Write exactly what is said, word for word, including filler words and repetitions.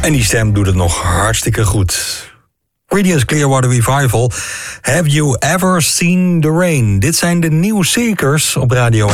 En die stem doet het nog hartstikke goed. Creedence Clearwater Revival. Have you ever seen the rain? Dit zijn de New Seekers op Radio